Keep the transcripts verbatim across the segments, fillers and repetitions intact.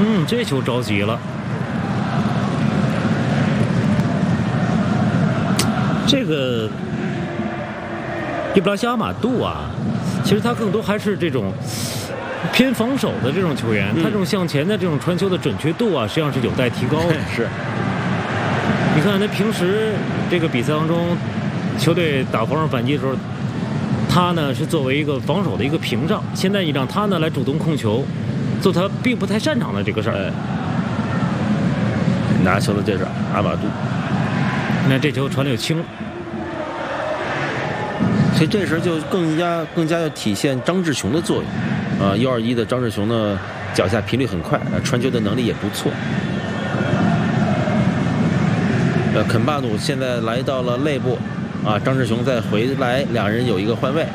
嗯，这球着急了。这个伊布拉希阿马杜啊，其实他更多还是这种偏防守的这种球员，嗯、他这种向前的这种传球的准确度啊，实际上是有待提高的。 是， 你看他平时这个比赛当中，球队打防守反击的时候，他呢是作为一个防守的一个屏障，现在你让他呢来主动控球，做他并不太擅长的这个事儿。 哎、拿球的这是阿马杜， 那这球传的有轻。 所以这时候就更加更加要体现张志雄的作用，啊，幺二一的张志雄呢，脚下频率很快，传球的能力也不错。呃，肯巴努现在来到了内部，啊，张志雄再回来，两人有一个换位。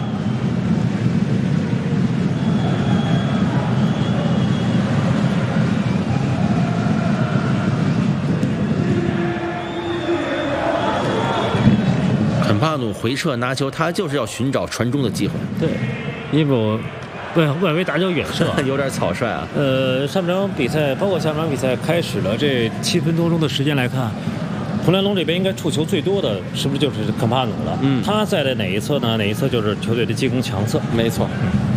肯巴努回撤拿球，他就是要寻找传中的机会。 对，因为我外外围打脚远射， 有点草率啊。 呃，上场比赛包括下场比赛开始了这七分多钟的时间来看，红蓝龙这边应该触球最多的是不是就是肯巴努了？ 嗯， 他在的哪一侧呢？哪一侧就是球队的进攻强侧。 没错。 嗯